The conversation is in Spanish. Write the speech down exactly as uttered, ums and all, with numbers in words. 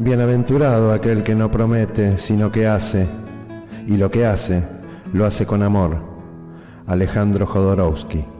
Bienaventurado aquel que no promete, sino que hace, y lo que hace, lo hace con amor. Alejandro Jodorowsky.